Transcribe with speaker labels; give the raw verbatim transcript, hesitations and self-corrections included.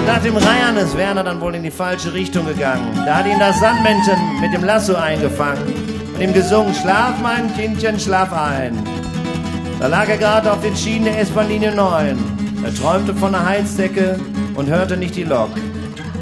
Speaker 1: Nach dem Reiern ist Werner dann wohl in die falsche Richtung gegangen. Da hat ihn das Sandmännchen mit dem Lasso eingefangen und ihm gesungen, schlaf mein Kindchen, schlaf ein. Da lag er gerade auf den Schienen der S-Bahn-Linie neun. Er träumte von der Heizdecke und hörte nicht die Lok.